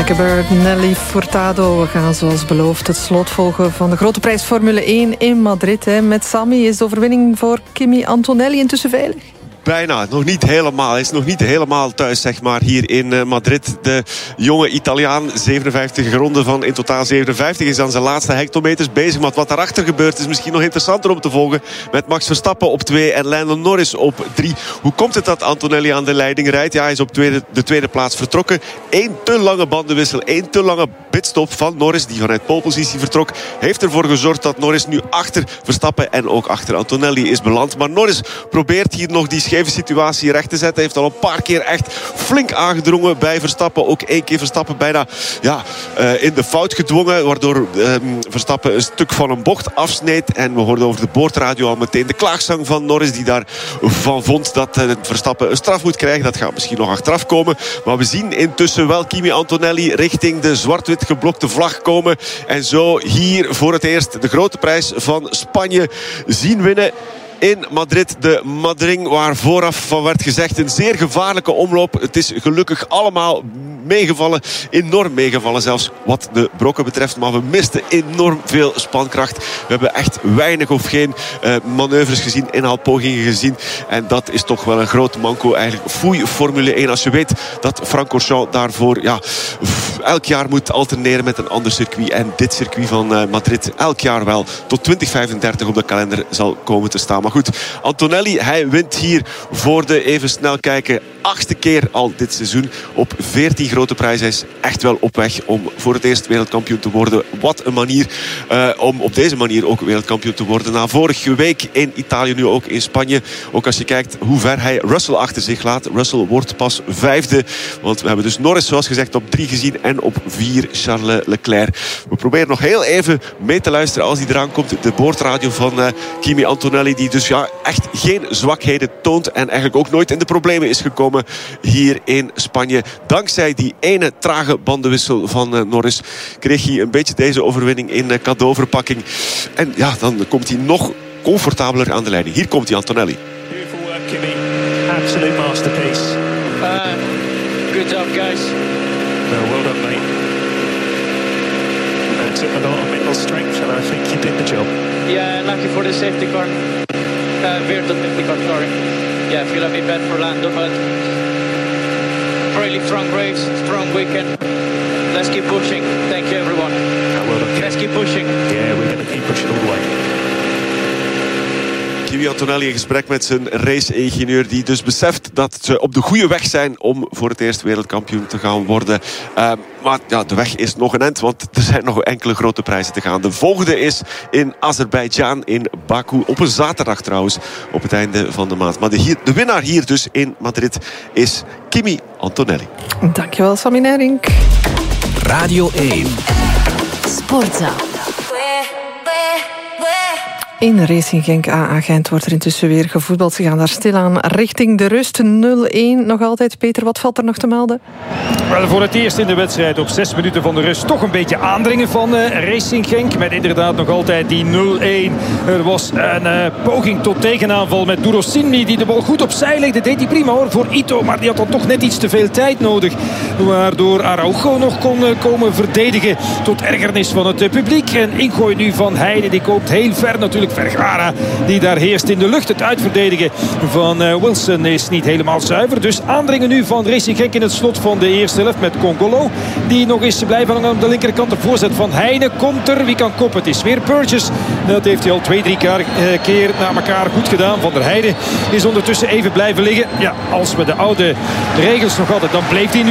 Blackbird, Nelly Furtado. We gaan zoals beloofd het slot volgen van de grote prijs Formule 1 in Madrid. Met Sammy is de overwinning voor Kimi Antonelli intussen veilig? Bijna, nog niet helemaal. Hij is nog niet helemaal thuis, zeg maar, hier in Madrid. De jonge Italiaan, 57 ronden van in totaal 57, is aan zijn laatste hectometers bezig. Maar wat daarachter gebeurt is misschien nog interessanter om te volgen. Met Max Verstappen op 2 en Lando Norris op 3. Hoe komt het dat Antonelli aan de leiding rijdt? Ja, hij is op de tweede plaats vertrokken. 1 te lange bandenwissel, 1 te lange pitstop van Norris, die vanuit polepositie vertrok, heeft ervoor gezorgd dat Norris nu achter Verstappen en ook achter Antonelli is beland. Maar Norris probeert hier nog die scheve situatie recht te zetten. Hij heeft al een paar keer echt flink aangedrongen bij Verstappen. Ook 1 keer Verstappen bijna in de fout gedwongen, waardoor Verstappen een stuk van een bocht afsneed. En we hoorden over de boordradio al meteen de klaagzang van Norris, die daarvan vond dat Verstappen een straf moet krijgen. Dat gaat misschien nog achteraf komen. Maar we zien intussen wel Kimi Antonelli richting de zwart-wit geblokte vlag komen. En zo hier voor het eerst de grote prijs van Spanje zien winnen. In Madrid, de Madring, waar vooraf van werd gezegd een zeer gevaarlijke omloop. Het is gelukkig allemaal meegevallen, enorm meegevallen zelfs wat de brokken betreft. Maar we misten enorm veel spankracht. We hebben echt weinig of geen manoeuvres gezien, inhaalpogingen gezien. En dat is toch wel een groot manco eigenlijk. Foei Formule 1 als je weet dat Francorchamps daarvoor elk jaar moet alterneren met een ander circuit. En dit circuit van Madrid elk jaar wel tot 2035 op de kalender zal komen te staan. Maar goed, Antonelli, hij wint hier voor de, even snel kijken, 8e keer al dit seizoen op 14 grote prijzen. Hij is echt wel op weg om voor het eerst wereldkampioen te worden. Wat een manier om op deze manier ook wereldkampioen te worden. Na vorige week in Italië, nu ook in Spanje. Ook als je kijkt hoe ver hij Russell achter zich laat. Russell wordt pas 5e. Want we hebben dus Norris, zoals gezegd, op 3 gezien. En op 4 Charles Leclerc. We proberen nog heel even mee te luisteren als hij eraan komt. De boordradio van Kimi Antonelli, die dus echt geen zwakheden toont. En eigenlijk ook nooit in de problemen is gekomen hier in Spanje. Dankzij die ene trage bandenwissel van Norris kreeg hij een beetje deze overwinning in cadeauverpakking. En ja, dan komt hij nog comfortabeler aan de leiding. Hier komt hij, Antonelli. Beautiful work, Kimi. Absolute masterpiece. Good job, guys. Well done, mate. It took a lot of mental strength, and I think you did the job. Yeah, lucky for the safety car. Virtual safety car, sorry. Yeah, I feel a bit bad for Lando, but really strong race, strong weekend. Let's keep pushing. Thank you, everyone. Well done, Let's keep pushing. Yeah, we're going to keep pushing all the way. Kimi Antonelli in gesprek met zijn race-ingenieur, die dus beseft dat ze op de goede weg zijn om voor het eerst wereldkampioen te gaan worden. Maar ja, de weg is nog een eind, want er zijn nog enkele grote prijzen te gaan. De volgende is in Azerbeidzjan, in Baku, op een zaterdag trouwens, op het einde van de maand. Maar de winnaar hier dus in Madrid is Kimi Antonelli. Dankjewel, Sammy Nering. Radio 1. Sportza. In Racing Genk AA Gent wordt er intussen weer gevoetbald. Ze gaan daar stilaan richting de rust. 0-1 nog altijd. Peter, wat valt er nog te melden? Wel, voor het eerst in de wedstrijd op 6 minuten van de rust toch een beetje aandringen van Racing Genk. Met inderdaad nog altijd die 0-1. Er was een poging tot tegenaanval met Durosini, die de bal goed opzij legde. Deed hij prima hoor voor Ito, maar die had dan toch net iets te veel tijd nodig. Waardoor Araujo nog kon komen verdedigen tot ergernis van het publiek. En ingooi nu van Heide, die koopt heel ver natuurlijk. Vergara, die daar heerst in de lucht. Het uitverdedigen van Wilson is niet helemaal zuiver. Dus aandringen nu van Racing Genk in het slot van de eerste helft met Congolo, die nog eens blijven hangen aan de linkerkant. De voorzet van Heine komt er. Wie kan koppen? Het is weer Burgess. Dat heeft hij al 2-3 keer na elkaar goed gedaan. Van der Heide is ondertussen even blijven liggen. Ja, als we de oude regels nog hadden, dan bleef hij nu